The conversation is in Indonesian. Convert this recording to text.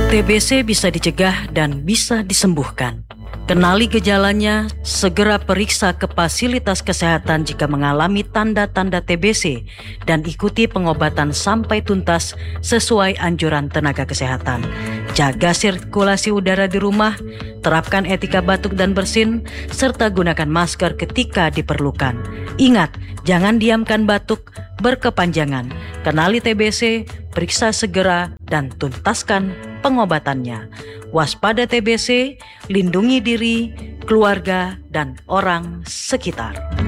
TBC bisa dicegah dan bisa disembuhkan. Kenali gejalanya, segera periksa ke fasilitas kesehatan jika mengalami tanda-tanda TBC dan ikuti pengobatan sampai tuntas sesuai anjuran tenaga kesehatan. Jaga sirkulasi udara di rumah, terapkan etika batuk dan bersin, serta gunakan masker ketika diperlukan. Ingat, jangan diamkan batuk berkepanjangan. Kenali TBC, periksa segera, dan tuntaskan pengobatannya. Waspada TBC, lindungi diri, keluarga, dan orang sekitar.